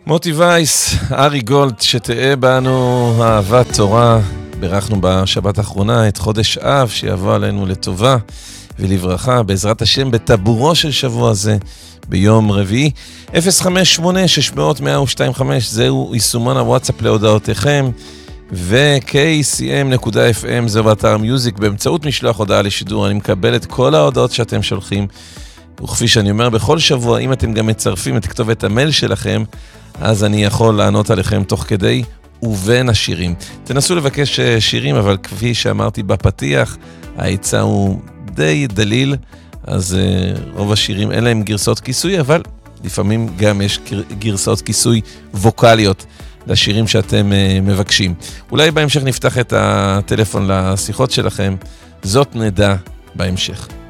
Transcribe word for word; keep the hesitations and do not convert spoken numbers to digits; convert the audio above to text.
מוטי וייס, ארי גולד, שתהיה בנו אהבת תורה. בירכנו בשבת האחרונה את חודש אב, שיבוא עלינו לטובה ולברכה, בעזרת השם, בטבורו של שבוע זה, ביום רביעי. אפס חמש שמונה שש אפס אפס מאה ושתיים וחמש, זהו יישומון הוואטסאפ להודעותיכם, ו-קיי סי אם נקודה אף אם, זהו באתר מיוזיק, באמצעות משלוח הודעה לשידור. אני מקבל את כל ההודעות שאתם שולחים, וכפי שאני אומר בכל שבוע, אם אתם גם מצרפים את כתובת המייל שלכם, אז אני יכול לענות עליכם תוך כדי ובין השירים. תנסו לבקש שירים, אבל כפי שאמרתי בפתיח, ההיצע הוא די דליל, אז uh, רוב השירים אין להם גרסאות כיסוי, אבל לפעמים גם יש גרסאות כיסוי ווקליות לשירים שאתם uh, מבקשים. אולי בהמשך נפתח את הטלפון לשיחות שלכם, זאת נדע בהמשך.